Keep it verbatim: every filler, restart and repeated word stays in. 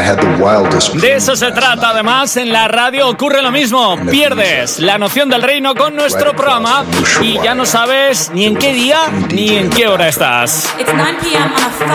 De eso se trata. Además, en la radio ocurre lo mismo. Pierdes la noción del reino con nuestro programa y ya no sabes ni en qué día ni en qué hora estás.